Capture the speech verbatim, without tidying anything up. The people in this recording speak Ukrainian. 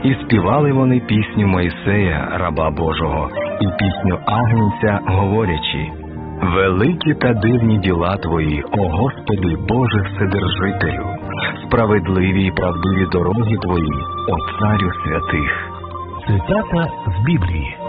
І співали вони пісню Мойсея, раба Божого, і пісню Агнця, говорячи: «Великі та дивні діла Твої, о Господи, Боже Вседержителю! Справедливі і правдиві дороги Твої, о Царю святих!» Цитата з Біблії.